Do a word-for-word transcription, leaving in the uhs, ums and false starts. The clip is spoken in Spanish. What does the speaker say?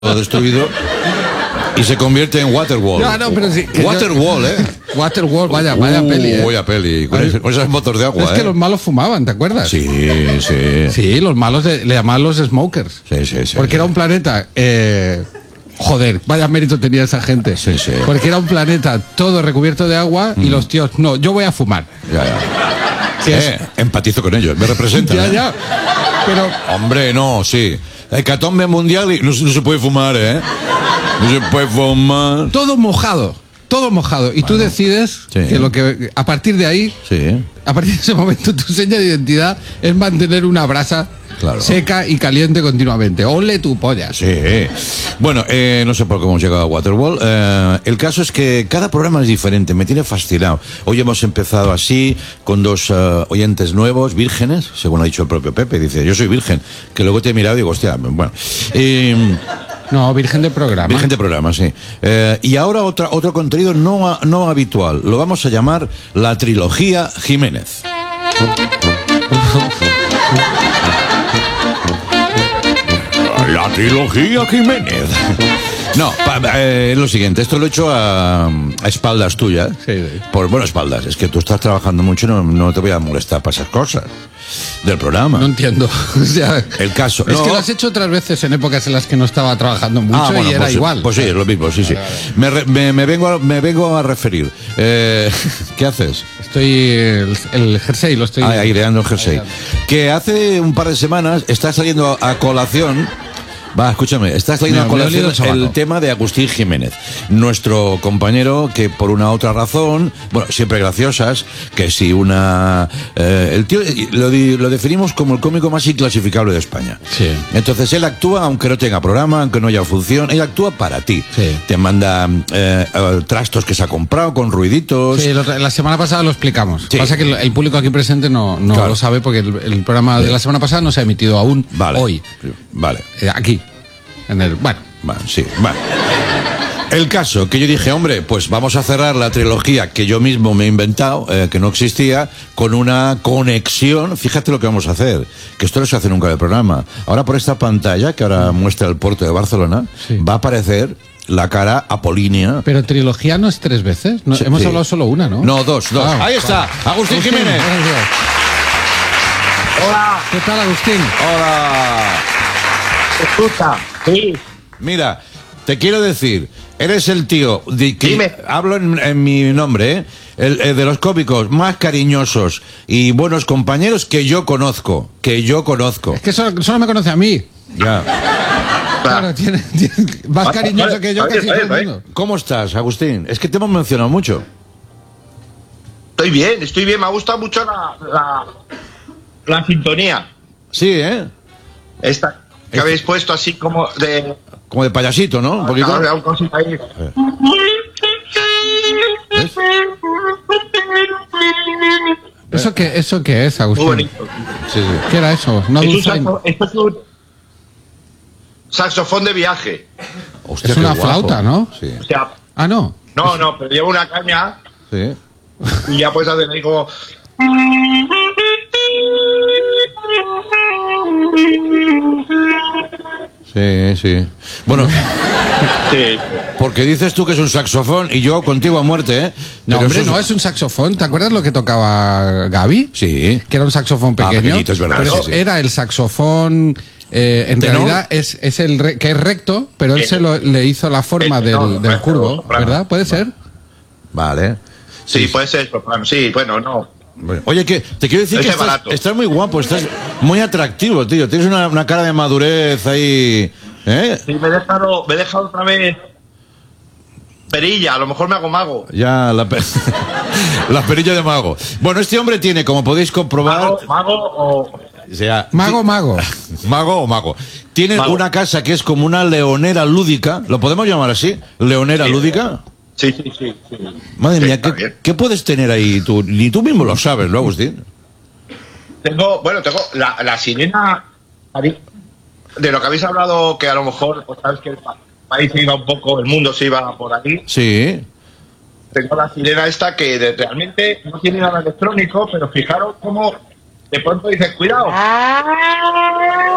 destruido y se convierte en Waterwall. No, no, pero sí, Waterwall, yo... ¿eh? Waterwall, vaya, vaya uh, peli, ¿eh? Vaya peli, con, ese, con esas motos de agua, Es ¿eh? que los malos fumaban, ¿te acuerdas? Sí, sí. Sí, los malos de, le llamaban los smokers. Sí, sí, sí. Porque era un planeta... Eh, joder, vaya mérito tenía esa gente. Sí, sí. Porque era un planeta todo recubierto de agua mm. y los tíos, no, yo voy a fumar. Ya, ya. Sí, eh, empatizo con ellos, me representan. Ya, ¿eh? ya. Pero... Hombre, no, sí. Hecatombe mundial y no, no se puede fumar, ¿eh? No se puede fumar. Todo mojado, todo mojado. Y bueno, tú decides sí. que lo que a partir de ahí, sí. a partir de ese momento, tu seña de identidad es mantener una brasa claro. seca y caliente continuamente. ¡Ole tu polla! Sí. Bueno, eh, no sé por qué hemos llegado a Waterwall. Eh, el caso es que cada programa es diferente. Me tiene fascinado. Hoy hemos empezado así, con dos uh, oyentes nuevos, vírgenes, según ha dicho el propio Pepe. Dice, yo soy virgen. Que luego te he mirado y digo, hostia, bueno. Eh, No, virgen de programa. Virgen de programa, sí. Eh, y ahora otra, otro contenido no, no habitual. Lo vamos a llamar la trilogía Jiménez. La trilogía Jiménez. No, pa, eh, es lo siguiente, esto lo he hecho a, a espaldas tuyas. Sí, sí. Por, bueno, espaldas, es que tú estás trabajando mucho y no, no te voy a molestar para esas cosas del programa. No entiendo. O sea, el caso. Es no. que lo has hecho otras veces en épocas en las que no estaba trabajando mucho ah, bueno, y era pues, igual. Pues sí, es lo mismo, sí, sí. Me, re, me, me, vengo, a, me vengo a referir. Eh, ¿Qué haces? Estoy el, el jersey, lo estoy... Ah, aireando el jersey. Aireando. Que hace un par de semanas está saliendo a colación... Va, escúchame, estás trayendo a colación el tema de Agustín Jiménez, nuestro compañero que por una otra razón, bueno, siempre graciosas, que si una... Eh, el tío lo, lo definimos como el cómico más inclasificable de España. Sí. Entonces él actúa aunque no tenga programa, aunque no haya función, él actúa para ti. Sí. Te manda eh, trastos que se ha comprado con ruiditos. Sí, la semana pasada lo explicamos. Sí. Pasa que el, el público aquí presente no, no claro. lo sabe porque el, el programa sí. de la semana pasada no se ha emitido aún vale. hoy. Vale. Eh, aquí. En el, bueno. Bueno, sí, bueno. El caso, que yo dije, hombre, pues vamos a cerrar la trilogía que yo mismo me he inventado, eh, que no existía, con una conexión. Fíjate lo que vamos a hacer, que esto no se hace nunca en el programa. Ahora por esta pantalla, que ahora muestra el puerto de Barcelona, sí. va a aparecer la cara apolínea. Pero trilogía no es tres veces, no, sí, hemos sí. hablado solo una, ¿no? No, dos, dos. Ah, ahí está, Agustín, Agustín Jiménez. Hola. ¿Qué tal, Agustín? Hola. Escucha, sí. Mira, te quiero decir, eres el tío de que Dime. hablo en, en mi nombre, ¿eh? El, el de los cómicos más cariñosos y buenos compañeros que yo conozco, que yo conozco. Es que solo, solo me conoce a mí. Ya. Claro, tiene, tiene más vale, cariñoso vale, que yo vale, casi vale, todo el mundo. ¿Cómo estás, Agustín? Es que te hemos mencionado mucho. Estoy bien, estoy bien. Me ha gustado mucho la, la, la sintonía. Sí, ¿eh? Esta que este. habéis puesto así como de... Como de payasito, ¿no? Un poquito. Claro, un cosito ahí. ¿Ves? ¿Eso qué, ¿Eso qué es, Agustín? Muy bonito. Sí, sí. ¿Qué era eso? ¿Una es saxo, esto es un saxofón de viaje. Hostia, es una flauta, ¿no? Sí. O sea, ah, no. No, no, pero lleva una caña. Sí. Y ya puedes hacer ahí como... Sí, sí. Bueno, sí. Porque dices tú que es un saxofón y yo contigo a muerte, ¿eh? No, Pero hombre, es... no es un saxofón. ¿Te acuerdas lo que tocaba Gaby? Sí. Que era un saxofón pequeño. Ah, pequeñito, es verdad. Pero sí, sí. era el saxofón... Eh, en ¿Tenor? realidad es, es el re, que es recto, pero él se lo, le hizo la forma del, del curvo, ¿verdad? ¿Puede ser? Vale. Sí, puede ser, soprano. Sí, bueno, no. Bueno, oye, que te quiero decir Ese que estás, estás muy guapo, estás muy atractivo, tío. Tienes una, una cara de madurez ahí, ¿eh? Sí, me he dejado, me he dejado otra vez perilla, a lo mejor me hago mago. Ya, la, per... la perilla de mago. Bueno, este hombre tiene, como podéis comprobar... Mago, mago o... O sea, mago, mago. Mago o mago. Tiene mago. Una casa que es como una leonera lúdica. ¿Lo podemos llamar así? ¿Leonera sí. lúdica? Sí, sí, sí. sí. Madre sí, mía, ¿qué, ¿qué puedes tener ahí tú? Ni tú mismo lo sabes, ¿no, Agustín? Tengo, bueno, tengo la, la sirena... De lo que habéis hablado, que a lo mejor, pues sabes que el país se iba un poco, el mundo se iba por aquí. Sí. Tengo la sirena esta que de, realmente no tiene nada electrónico, pero fijaros cómo... De pronto dices, cuidado.